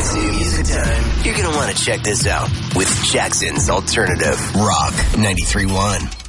It's new music time. You're going to want to check this out with Jackson's Alternative Rock 93.1.